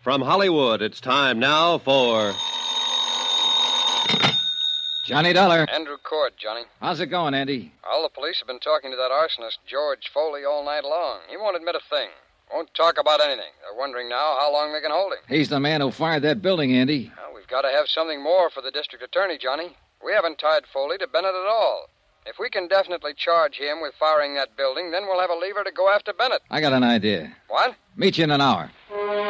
From Hollywood, it's time now for... Johnny Dollar. Andrew Cord, Johnny. How's it going, Andy? All the police have been talking to that arsonist, George Foley, all night long. He won't admit a thing. Won't talk about anything. They're wondering now how long they can hold him. He's the man who fired that building, Andy. Well, we've got to have something more for the district attorney, Johnny. We haven't tied Foley to Bennett at all. If we can definitely charge him with firing that building, then we'll have a lever to go after Bennett. I got an idea. What? Meet you in an hour.